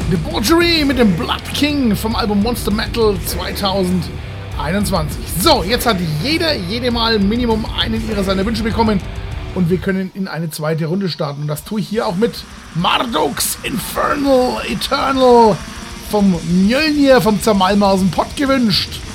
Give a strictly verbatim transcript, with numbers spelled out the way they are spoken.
Debauchery mit dem Blood King vom Album Monster Metal zwanzig einundzwanzig. So, jetzt hat jeder, jede Mal Minimum einen ihrer seiner Wünsche bekommen und wir können in eine zweite Runde starten. Und das tue ich hier auch mit Marduk's Infernal Eternal vom Mjölnir vom Zermalmausen Pott gewünscht.